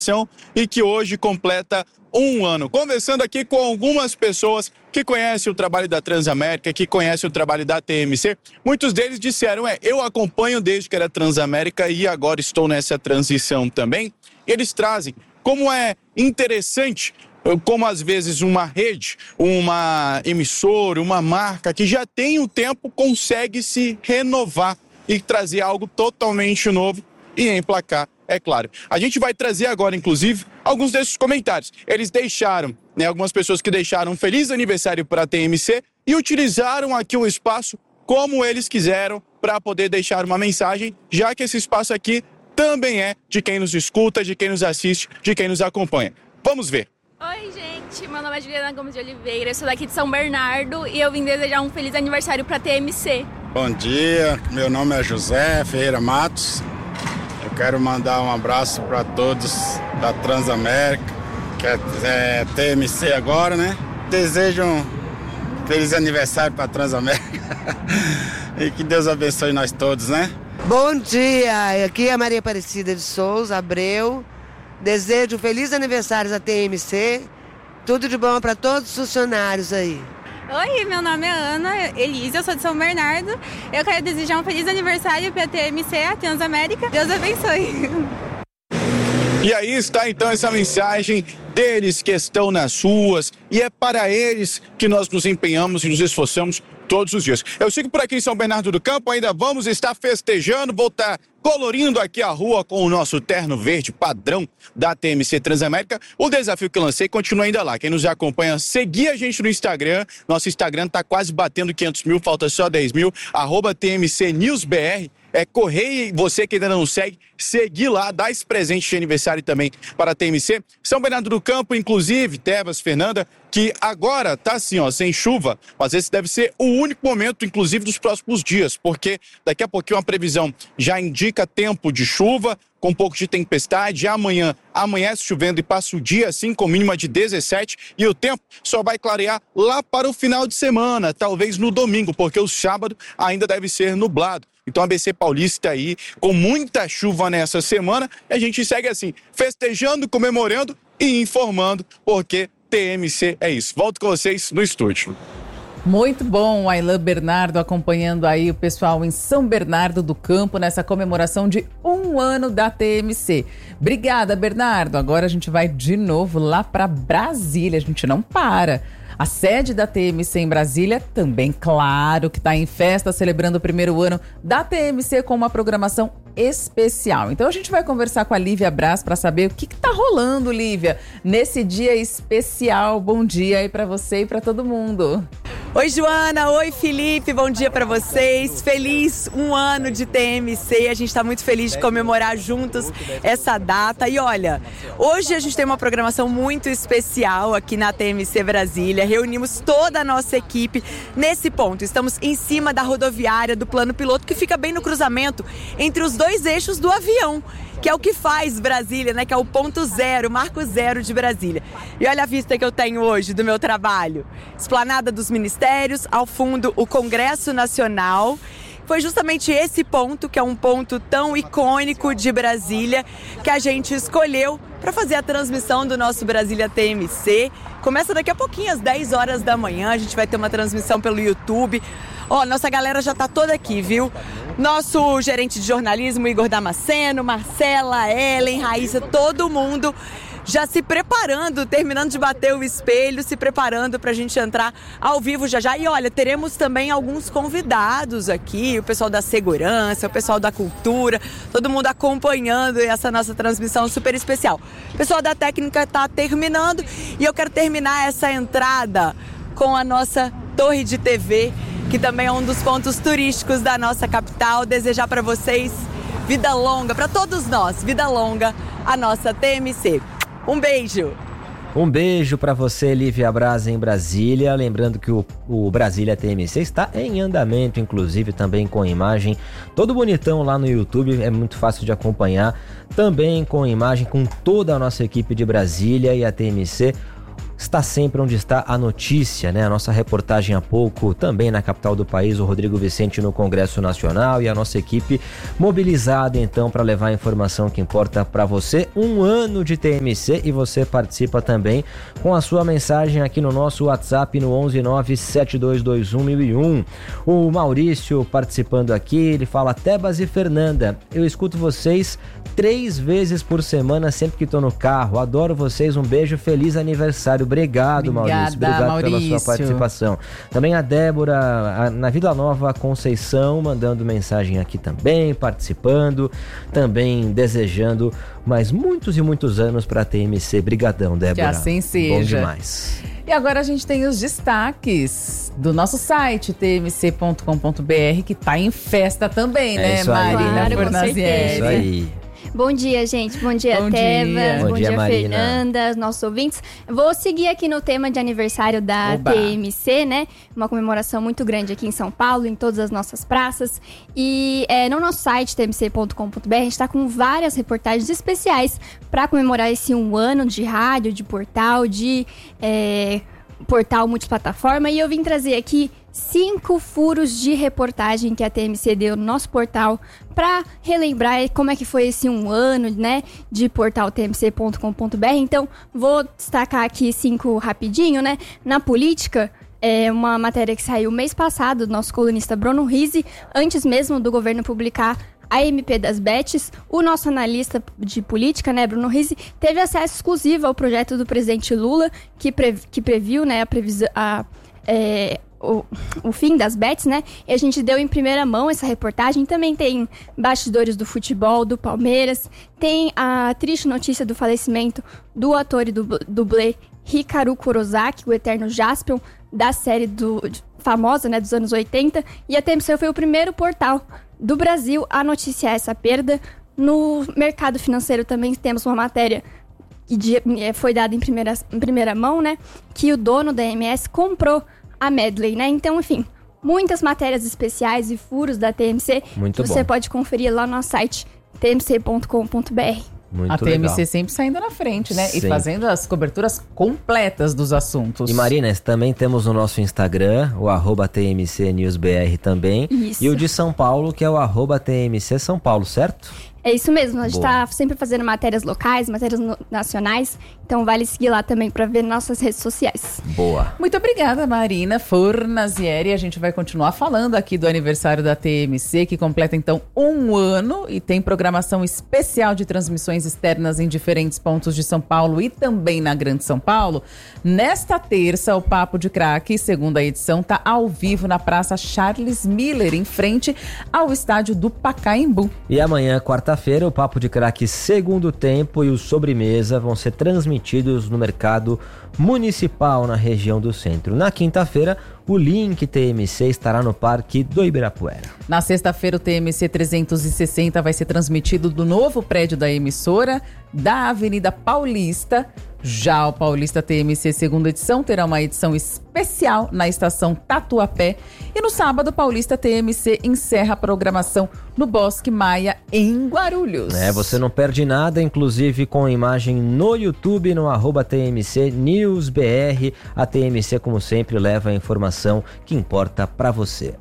e que hoje completa 1 ano. Conversando aqui com algumas pessoas que conhecem o trabalho da Transamérica, que conhecem o trabalho da TMC, muitos deles disseram, eu acompanho desde que era Transamérica e agora estou nessa transição também. Eles trazem como é interessante, como às vezes uma rede, uma emissora, uma marca que já tem um tempo consegue se renovar e trazer algo totalmente novo e emplacar, é claro. A gente vai trazer agora, inclusive, alguns desses comentários. Eles deixaram, algumas pessoas que deixaram um feliz aniversário para a TMC e utilizaram aqui o espaço como eles quiseram para poder deixar uma mensagem, já que esse espaço aqui também é de quem nos escuta, de quem nos assiste, de quem nos acompanha. Vamos ver. Oi, gente. Meu nome é Juliana Gomes de Oliveira, eu sou daqui de São Bernardo e eu vim desejar um feliz aniversário para a TMC. Bom dia, meu nome é José Ferreira Matos. Eu quero mandar um abraço para todos da Transamérica, que é TMC agora, né? Desejo um feliz aniversário para a Transamérica e que Deus abençoe nós todos, né? Bom dia, aqui é a Maria Aparecida de Souza Abreu. Desejo um feliz aniversário à TMC. Tudo de bom para todos os funcionários aí. Oi, meu nome é Ana Elisa, eu sou de São Bernardo. Eu quero desejar um feliz aniversário para a TMC, a Transamérica. Deus abençoe. E aí está então essa mensagem deles que estão nas ruas e é para eles que nós nos empenhamos e nos esforçamos todos os dias. Eu sigo por aqui em São Bernardo do Campo, ainda vamos estar festejando, vou estar colorindo aqui a rua com o nosso terno verde padrão da TMC Transamérica. O desafio que eu lancei continua ainda lá. Quem nos acompanha, seguir a gente no Instagram. Nosso Instagram está quase batendo 500 mil, falta só 10 mil. @TMCNewsBR. Correr e você que ainda não segue, seguir lá, dar esse presente de aniversário também para a TMC. São Bernardo do Campo, inclusive, Tebas, Fernanda, que agora tá assim, sem chuva, mas esse deve ser o único momento, inclusive, dos próximos dias, porque daqui a pouquinho a previsão já indica tempo de chuva, com um pouco de tempestade. Amanhã amanhece chovendo e passa o dia assim com mínima de 17 e o tempo só vai clarear lá para o final de semana, talvez no domingo, porque o sábado ainda deve ser nublado. Então a ABC Paulista aí com muita chuva nessa semana e a gente segue assim, festejando, comemorando e informando, porque TMC é isso. Volto com vocês no estúdio. Muito bom, Aylan Bernardo acompanhando aí o pessoal em São Bernardo do Campo nessa comemoração de 1 ano da TMC. Obrigada, Bernardo. Agora a gente vai de novo lá para Brasília, a gente não para. A sede da TMC em Brasília também, claro, que está em festa, celebrando o 1º ano da TMC com uma programação especial. Então a gente vai conversar com a Lívia Braz para saber o que está rolando, Lívia, nesse dia especial. Bom dia aí para você e para todo mundo. Oi, Joana. Oi, Felipe. Bom dia para vocês. Feliz 1 ano de TMC. A gente está muito feliz de comemorar juntos essa data. E olha, hoje a gente tem uma programação muito especial aqui na TMC Brasília. Reunimos toda a nossa equipe nesse ponto. Estamos em cima da rodoviária do plano piloto, que fica bem no cruzamento entre os 2 eixos do avião, que é o que faz Brasília, né? Que é o ponto zero, o marco zero de Brasília. E olha a vista que eu tenho hoje do meu trabalho. Esplanada dos Ministérios, ao fundo o Congresso Nacional. Foi justamente esse ponto, que é um ponto tão icônico de Brasília, que a gente escolheu para fazer a transmissão do nosso Brasília TMC. Começa daqui a pouquinho, às 10 horas da manhã, a gente vai ter uma transmissão pelo YouTube. Nossa galera já tá toda aqui, viu? Nosso gerente de jornalismo, Igor Damasceno, Marcela, Ellen, Raíssa, todo mundo já se preparando, terminando de bater o espelho, se preparando pra gente entrar ao vivo já já. E olha, teremos também alguns convidados aqui, o pessoal da segurança, o pessoal da cultura, todo mundo acompanhando essa nossa transmissão super especial. O pessoal da técnica tá terminando e eu quero terminar essa entrada com a nossa torre de TV, que também é um dos pontos turísticos da nossa capital. Desejar para vocês vida longa, para todos nós, vida longa, a nossa TMC. Um beijo! Um beijo para você, Lívia Braz, em Brasília. Lembrando que o Brasília TMC está em andamento, inclusive também com imagem todo bonitão lá no YouTube, é muito fácil de acompanhar. Também com imagem com toda a nossa equipe de Brasília e a TMC está sempre onde está a notícia, né? A nossa reportagem há pouco, também na capital do país, o Rodrigo Vicente no Congresso Nacional, e a nossa equipe mobilizada então para levar a informação que importa para você. 1 ano de TMC, e você participa também com a sua mensagem aqui no nosso WhatsApp no 11972211001. O Maurício participando aqui, ele fala: Tebas e Fernanda, eu escuto vocês 3 vezes por semana sempre que estou no carro, adoro vocês, um beijo, feliz aniversário. Obrigado, Maurício, obrigado pela sua participação. Também a Débora, na Vila Nova Conceição, mandando mensagem aqui também, participando, também desejando mais muitos e muitos anos para a TMC. Brigadão, Débora. Que assim seja. Bom demais. E agora a gente tem os destaques do nosso site, tmc.com.br, que tá em festa também, né, Marina Fornazieri? Isso aí. Bom dia, gente. Bom dia, Tebas. Bom dia, Fernanda, nossos ouvintes. Vou seguir aqui no tema de aniversário da TMC, né? Uma comemoração muito grande aqui em São Paulo, em todas as nossas praças. E no nosso site, tmc.com.br, a gente está com várias reportagens especiais para comemorar esse 1 ano de rádio, de portal, de portal multiplataforma. E eu vim trazer aqui 5 furos de reportagem que a TMC deu no nosso portal para relembrar como é que foi esse 1 ano, né, de portal tmc.com.br. Então, vou destacar aqui 5 rapidinho, né? Na política, uma matéria que saiu mês passado do nosso colunista Bruno Rizzi, antes mesmo do governo publicar a MP das Bets. O nosso analista de política, né, Bruno Rizzi, teve acesso exclusivo ao projeto do presidente Lula, que previu, né, o fim das bets, né? E a gente deu em primeira mão essa reportagem. Também tem bastidores do futebol, do Palmeiras. Tem a triste notícia do falecimento do ator e do dublê Hikaru Kurosaki, o eterno Jaspion, da série famosa, né, dos anos 80. E a TMC foi o primeiro portal do Brasil a noticiar essa perda. No mercado financeiro também temos uma matéria que foi dada em primeira mão, né? Que o dono da MS comprou a Medley, né? Então, enfim, muitas matérias especiais e furos da TMC muito que você pode conferir lá no nosso site tmc.com.br. Muito a TMC legal. Sempre saindo na frente, né? Sim. E fazendo as coberturas completas dos assuntos. E Marina, também temos o nosso Instagram, o @TMCNewsBR também. Isso. E o de São Paulo, que é o @TMC São Paulo, certo? É isso mesmo, a gente está sempre fazendo matérias locais, matérias nacionais, então vale seguir lá também para ver nossas redes sociais. Boa. Muito obrigada, Marina Fornazieri. A gente vai continuar falando aqui do aniversário da TMC, que completa então 1 ano e tem programação especial de transmissões externas em diferentes pontos de São Paulo e também na Grande São Paulo. Nesta terça, o Papo de Craque, segunda edição, está ao vivo na Praça Charles Miller, em frente ao estádio do Pacaembu. E amanhã, quarta-feira, o Papo de Craque segundo tempo e o Sobremesa vão ser transmitidos no mercado municipal na região do centro. Na quinta-feira, o Link TMC estará no Parque do Ibirapuera. Na sexta-feira, o TMC 360 vai ser transmitido do novo prédio da emissora, da Avenida Paulista. Já o Paulista TMC segunda edição terá uma edição especial na estação Tatuapé. E no sábado, o Paulista TMC encerra a programação no Bosque Maia, em Guarulhos. Você não perde nada, inclusive com imagem no YouTube, no @TMC NewsBR. A TMC, como sempre, leva a informação que importa para você.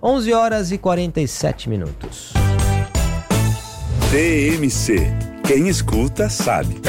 11h47. TMC. Quem escuta, sabe.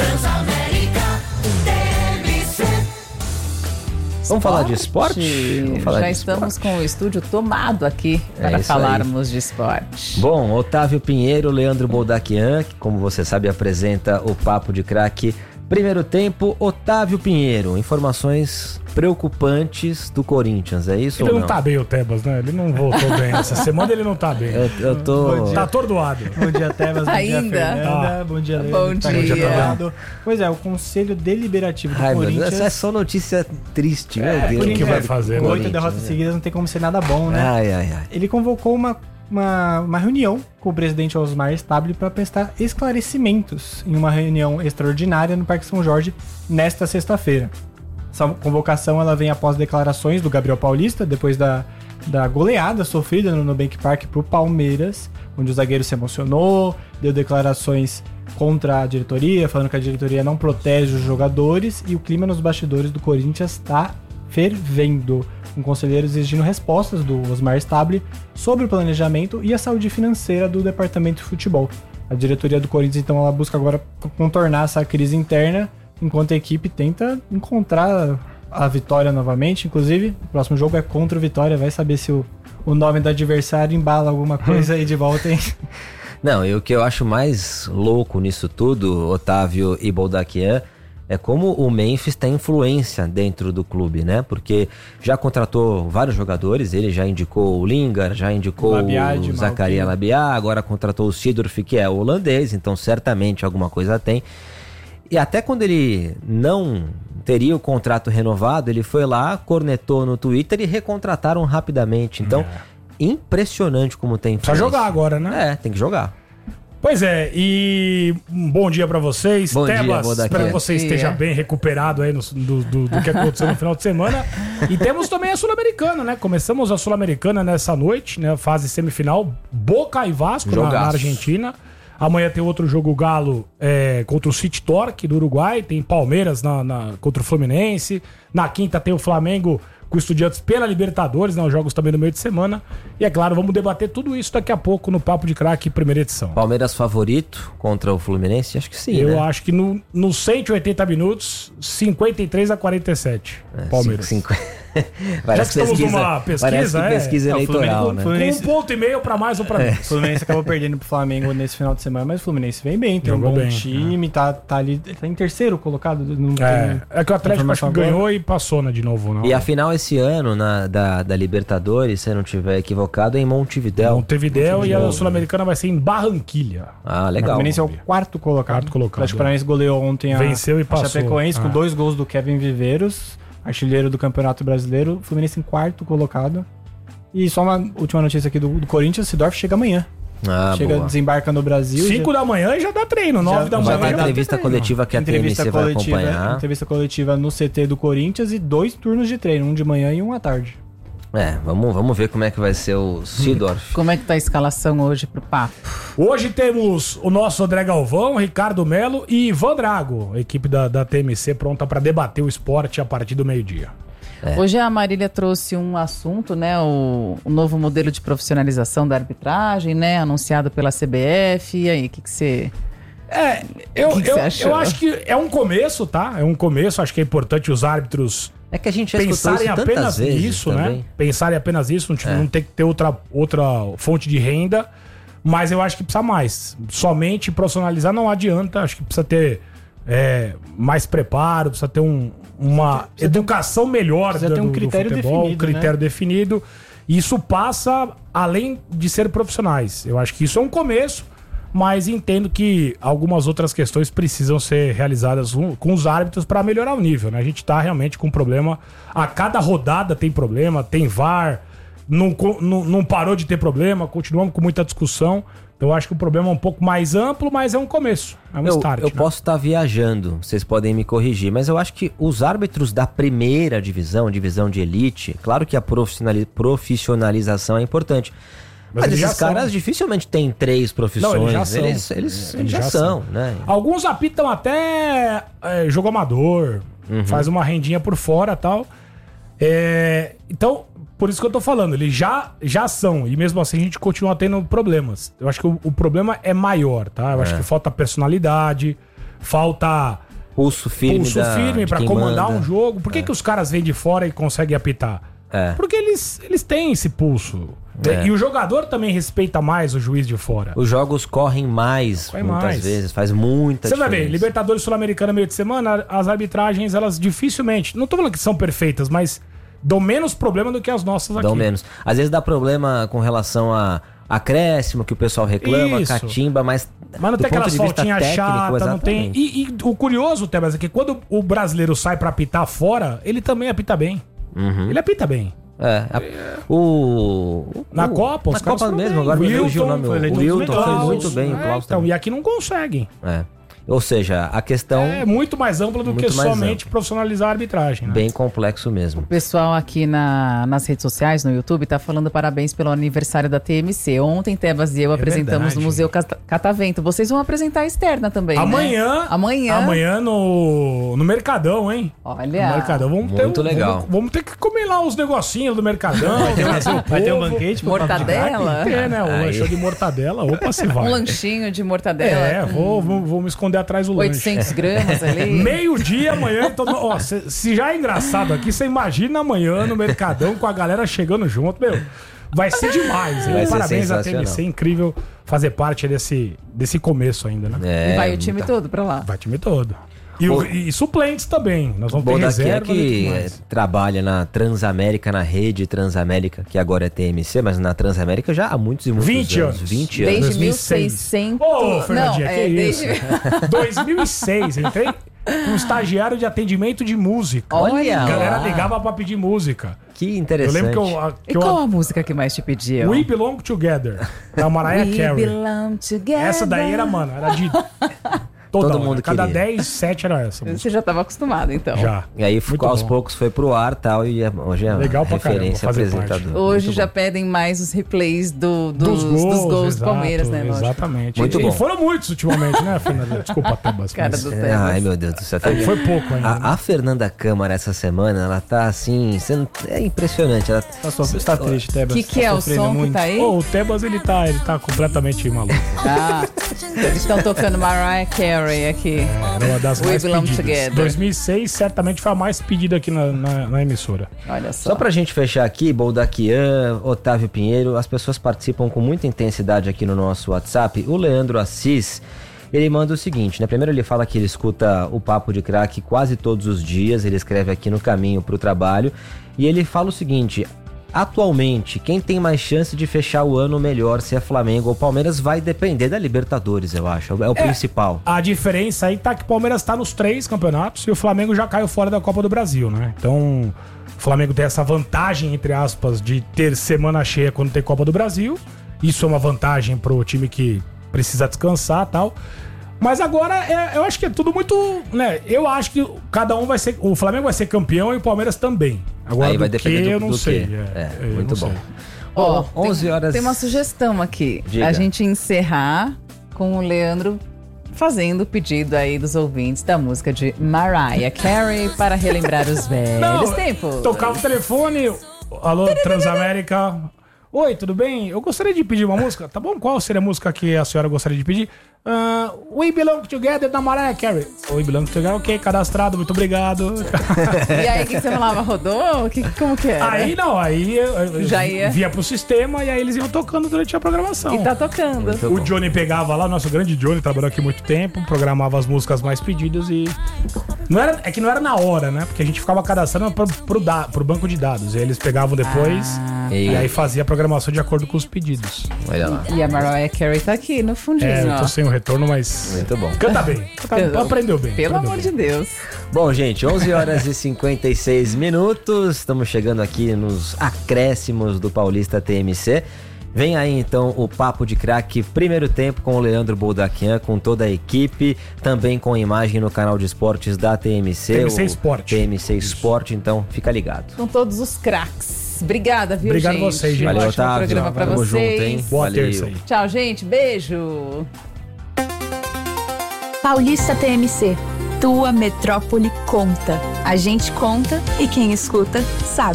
Vamos falar de esporte? Vamos falar Já de estamos esporte. com o estúdio tomado aqui para isso falarmos de esporte. Bom, Otávio Pinheiro, Leandro Boldaquian, que, como você sabe, apresenta o Papo de Craque. Primeiro tempo, Otávio Pinheiro. Informações preocupantes do Corinthians, é isso Ele ou não tá bem, o Tebas, né? Ele não voltou bem essa semana, ele não tá bem. Eu tô... Tá atordoado. Bom dia, Tebas. Bom dia, Ainda? Fernanda. Bom dia, Leandro. Bom dia. Pois é, o Conselho Deliberativo do Ai, meu Corinthians... Deus, essa é só notícia triste, meu Deus. O que vai fazer, Com né? 8 derrotas seguidas não tem como ser nada bom, né? Ai. Ele convocou uma reunião com o presidente Osmar Stabile para prestar esclarecimentos em uma reunião extraordinária no Parque São Jorge nesta sexta-feira. Essa convocação ela vem após declarações do Gabriel Paulista, depois da goleada sofrida no Nubank Park pro Palmeiras, onde o zagueiro se emocionou, deu declarações contra a diretoria, falando que a diretoria não protege os jogadores e o clima nos bastidores do Corinthians está fervendo, com conselheiros exigindo respostas do Osmar Stabile sobre o planejamento e a saúde financeira do departamento de futebol. A diretoria do Corinthians, então, ela busca agora contornar essa crise interna, enquanto a equipe tenta encontrar a vitória novamente. Inclusive, o próximo jogo é contra o Vitória, vai saber se o nome do adversário embala alguma coisa aí de volta, hein? Não, e o que eu acho mais louco nisso tudo, Otávio e Boldaquian, é como o Memphis tem influência dentro do clube, né? Porque já contratou vários jogadores, ele já indicou o Lingard, já indicou o Zakaria Labiá, agora contratou o Seedorf, que é holandês, então certamente alguma coisa tem. E até quando ele não teria o contrato renovado, ele foi lá, cornetou no Twitter e recontrataram rapidamente. Então, impressionante como tem influência. Precisa jogar agora, né? Tem que jogar. Pois é, e um bom dia pra vocês. Bom Tebas, dia, espero que você esteja bem recuperado aí do que aconteceu no final de semana. E temos também a Sul-Americana, né? Começamos a Sul-Americana nessa noite, né? Fase semifinal, Boca e Vasco na Argentina. Amanhã tem outro jogo Galo contra o City Torque do Uruguai. Tem Palmeiras contra o Fluminense. Na quinta tem o Flamengo com Estudiantes pela Libertadores, né? Os jogos também no meio de semana. E é claro, vamos debater tudo isso daqui a pouco no Papo de Craque, primeira edição. Palmeiras favorito contra o Fluminense? Acho que sim, Eu acho que nos 180 minutos, 53-47. Palmeiras. Parece Já que estamos numa pesquisa, parece que pesquisa eleitoral, né? Com 1,5 ponto pra mais ou pra menos. O Fluminense acabou perdendo pro Flamengo nesse final de semana, mas o Fluminense vem bem, tem um bom time, tá ali, tá em terceiro colocado. É que o Atlético acho que ganhou e passou, né, de novo. Não. E a final esse ano da Libertadores, se eu não estiver equivocado, é em Montevidéu. Montevidéu e a Sul-Americana vai ser em Barranquilha. Ah, legal. O Fluminense é o quarto colocado. O Atlético Paranaense goleou ontem venceu e passou. Chapecoense com 2 gols do Kevin Viveiros, artilheiro do Campeonato Brasileiro. O Fluminense em quarto colocado. E só uma última notícia aqui do Corinthians: Seedorf chega amanhã. Desembarca no Brasil. 5 da manhã e já dá treino. 9 da manhã. Vai ter entrevista coletiva que a TMC vai acompanhar. Entrevista coletiva no CT do Corinthians e 2 turnos de treino, um de manhã e um à tarde. Vamos ver como é que vai ser o Seedorf. Como é que tá a escalação hoje pro papo? Hoje temos o nosso André Galvão, Ricardo Melo e Ivan Drago, a equipe da TMC pronta para debater o esporte a partir do meio-dia. Hoje a Marília trouxe um assunto, né? O novo modelo de profissionalização da arbitragem, né? Anunciado pela CBF. E aí, o que você... Eu acho que é um começo, tá? É um começo, acho que é importante os árbitros que a gente já pensarem apenas nisso, também, né? Pensarem apenas nisso, não tem que ter outra fonte de renda, mas eu acho que precisa mais. Somente profissionalizar não adianta, acho que precisa ter mais preparo, precisa ter uma educação melhor do critério futebol, definido, um critério definido. E isso passa além de ser profissionais. Eu acho que isso é um começo, mas entendo que algumas outras questões precisam ser realizadas com os árbitros para melhorar o nível, né? A gente tá realmente com problema. A cada rodada tem problema, tem VAR, não parou de ter problema, continuamos com muita discussão. Então eu acho que o problema é um pouco mais amplo, mas é um começo, é um start. Eu posso estar viajando, vocês podem me corrigir, mas eu acho que os árbitros da primeira divisão de elite, claro que a profissionalização é importante. Mas esses caras dificilmente têm 3 profissões. Não, eles já são, né? Alguns apitam até jogo amador, faz uma rendinha por fora e tal. Então, por isso que eu tô falando, eles já são, e mesmo assim a gente continua tendo problemas. Eu acho que o problema é maior, tá? Eu acho que falta personalidade, falta pulso firme pra comandar um jogo. Por que os caras vêm de fora e conseguem apitar? Porque eles têm esse pulso. E o jogador também respeita mais o juiz de fora. Os jogos correm mais, muitas vezes, faz muita diferença. Você vai ver, Libertadores Sul-Americana meio de semana, as arbitragens, elas dificilmente, não tô falando que são perfeitas, mas dão menos problema do que as nossas aqui. Dão menos. Às vezes dá problema com relação a acréscimo, que o pessoal reclama, catimba, mas não tem aquela faltinha chata, não tem... E o curioso, Tebas, é que quando o brasileiro sai pra apitar fora, ele também apita bem. Ele apita bem. Na Copa, os caras mesmo, agora me fugiu o nome. O Wilton foi muito bem, o Klaus também. E aqui não conseguem. Ou seja, a questão... É muito mais ampla do que somente profissionalizar a arbitragem, né? Bem complexo mesmo. O pessoal aqui nas redes sociais, no YouTube, tá falando parabéns pelo aniversário da TMC. Ontem, Tebas e eu apresentamos no Museu Catavento. Vocês vão apresentar a externa também, Amanhã. Amanhã no Mercadão, hein? Olha. No Mercadão. Muito legal. Vamos ter que comer lá os negocinhos do Mercadão. Vai ter um banquete. Mortadela. Né? Um lanchão de mortadela. Opa, se vai. Um lanchinho de mortadela. Vou me esconder atrás do 800 lanche. gramas ali. Meio-dia amanhã. Então, se já é engraçado aqui, você imagina amanhã no Mercadão com a galera chegando junto. Meu, vai ser demais. Parabéns à TMC. Incrível fazer parte desse começo ainda, né? E vai o time todo pra lá. Vai o time todo. E suplentes também. Nós vamos ter reserva. Que trabalha na Transamérica, na rede Transamérica, que agora é TMC, mas na Transamérica já há muitos e muitos 20 anos. 20 anos. Desde 1600. Ô, Fernandinha, que isso? 2006, entrei com um estagiário de atendimento de música. Olha! A galera ligava pra pedir música. Que interessante. Eu lembro E qual a música que mais te pediam? We Belong Together, da Mariah Carey. Belong Together. Essa daí era de... Todo mundo cada queria. 10, 7 era essa. Você já estava acostumado, então. Já. E aí, aos poucos, foi pro ar e tal. E hoje é legal pra referência apresentador. Hoje já pedem mais os replays dos gols do Palmeiras, né? Exatamente. Muito bom. E foram muitos ultimamente, né, Fernanda? Desculpa, Tebas. Cara do Tebas. Ai, meu Deus do céu. Foi pouco ainda. A Fernanda Câmara, essa semana, ela tá assim... É impressionante. Ela tá triste, Tebas. O que é o som que tá aí? O Tebas, ele tá completamente maluco. Eles estão tocando Mariah Carey aqui. Era uma das mais pedidas. Together. 2006 certamente foi a mais pedida aqui na emissora. Olha só. Só pra gente fechar aqui, Boldaquian, Otávio Pinheiro, as pessoas participam com muita intensidade aqui no nosso WhatsApp. O Leandro Assis, ele manda o seguinte, né? Primeiro ele fala que ele escuta o Papo de Craque quase todos os dias, ele escreve aqui no caminho pro trabalho, e ele fala o seguinte... Atualmente, quem tem mais chance de fechar o ano melhor, se é Flamengo ou Palmeiras, vai depender da Libertadores, eu acho. É o principal. A diferença aí tá que o Palmeiras tá nos 3 campeonatos e o Flamengo já caiu fora da Copa do Brasil, né? Então, o Flamengo tem essa vantagem, entre aspas, de ter semana cheia quando tem Copa do Brasil. Isso é uma vantagem pro time que precisa descansar e tal. Mas agora, eu acho que é tudo muito... né? Eu acho que cada um vai ser... O Flamengo vai ser campeão e o Palmeiras também. Agora, aí vai depender eu não sei. Muito bom. Ó, 11 horas... Tem uma sugestão aqui. Diga. A gente encerrar com o Leandro fazendo o pedido aí dos ouvintes da música de Mariah Carey para relembrar os velhos tempos. Tocava o telefone... Alô, Transamérica... Oi, tudo bem? Eu gostaria de pedir uma música. Tá bom? Qual seria a música que a senhora gostaria de pedir? We Belong Together, da Mariah Carey. We Belong Together, ok, cadastrado, muito obrigado. E aí, o que você falava? Rodou? Como que era? Aí não, aí eu já ia via pro sistema e aí eles iam tocando durante a programação. E tá tocando. O Johnny pegava lá, o nosso grande Johnny, trabalhou aqui muito tempo, programava as músicas mais pedidas e... É que não era na hora, né? Porque a gente ficava cadastrando pro banco de dados. E aí eles pegavam depois e aí fazia a programação de acordo com os pedidos. Olha lá. E a Mariah Carey tá aqui no fundinho, eu tô sem o retorno, mas... Muito bom. Canta bem. Aprendeu bem. Pelo amor de Deus. Bom, gente, 11 horas e 56 minutos. Estamos chegando aqui nos acréscimos do Paulista TMC. Vem aí então o Papo de Craque, primeiro tempo com o Leandro Boldaquian, com toda a equipe, também com imagem no canal de esportes da TMC. TMC Esporte. TMC Esporte, então fica ligado. Com todos os craques. Obrigada, viu, Obrigado gente? a vocês, gente. Valeu, Ótimo programa pra vocês. Junto, hein? Boa terça aí. Tchau, gente. Beijo. Paulista TMC. Tua metrópole conta. A gente conta e quem escuta sabe.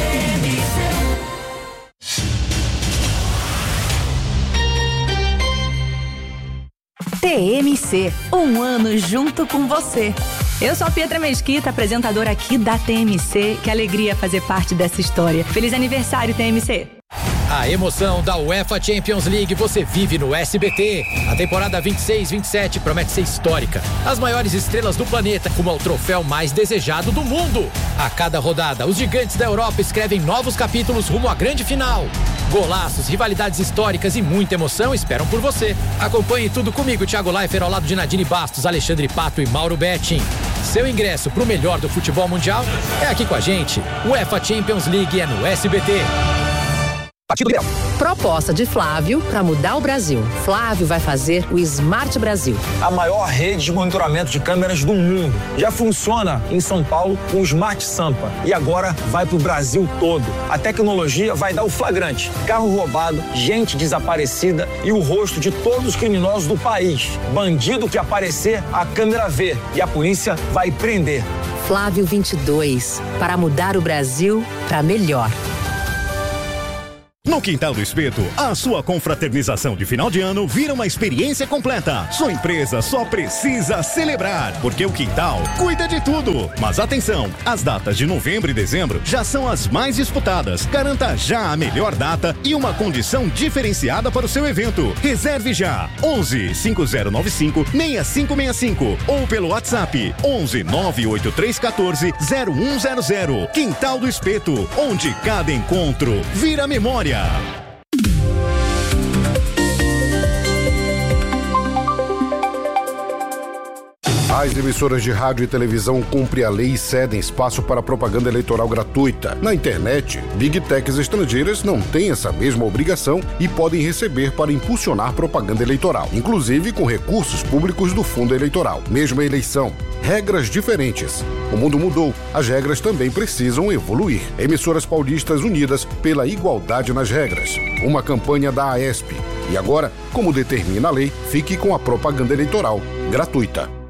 TMC, um ano junto com você. Eu sou a Pietra Mesquita, apresentadora aqui da TMC. Que alegria fazer parte dessa história. Feliz aniversário, TMC. A emoção da UEFA Champions League você vive no SBT. A temporada 26-27 promete ser histórica. As maiores estrelas do planeta rumo ao troféu mais desejado do mundo. A cada rodada, os gigantes da Europa escrevem novos capítulos rumo à grande final. Golaços, rivalidades históricas e muita emoção esperam por você. Acompanhe tudo comigo, Thiago Leifert, ao lado de Nadine Bastos, Alexandre Pato e Mauro Betting. Seu ingresso pro melhor do futebol mundial é aqui com a gente. UEFA Champions League é no SBT. Partido Liberal. Proposta de Flávio para mudar o Brasil. Flávio vai fazer o Smart Brasil. A maior rede de monitoramento de câmeras do mundo. Já funciona em São Paulo com o Smart Sampa. E agora vai para o Brasil todo. A tecnologia vai dar o flagrante. Carro roubado, gente desaparecida e o rosto de todos os criminosos do país. Bandido que aparecer, a câmera vê. E a polícia vai prender. Flávio 22. Para mudar o Brasil para melhor. No Quintal do Espeto, a sua confraternização de final de ano vira uma experiência completa. Sua empresa só precisa celebrar, porque o Quintal cuida de tudo. Mas atenção, as datas de novembro e dezembro já são as mais disputadas. Garanta já a melhor data e uma condição diferenciada para o seu evento. Reserve já 11 5095 6565 ou pelo WhatsApp 11 98314 0100. Quintal do Espeto, onde cada encontro vira memória. As emissoras de rádio e televisão cumprem a lei e cedem espaço para propaganda eleitoral gratuita. Na internet, Big Techs estrangeiras não têm essa mesma obrigação e podem receber para impulsionar propaganda eleitoral, inclusive com recursos públicos do fundo eleitoral. Mesma eleição, regras diferentes. O mundo mudou, as regras também precisam evoluir. Emissoras paulistas unidas pela igualdade nas regras. Uma campanha da AESP. E agora, como determina a lei, fique com a propaganda eleitoral gratuita.